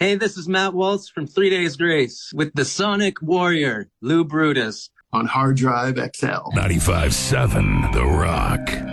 Hey, this is Matt Waltz from 3 Days Grace with the Sonic Warrior, Lou Brutus. On Hard Drive XL. 95.7 The Rock.